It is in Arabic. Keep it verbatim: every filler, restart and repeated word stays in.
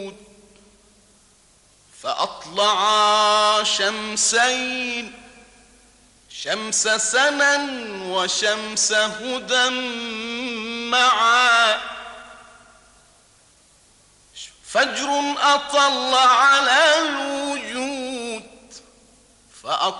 فأطلعا شمسين شمس سنا وشمس هدى معا فجر أطل على الوجود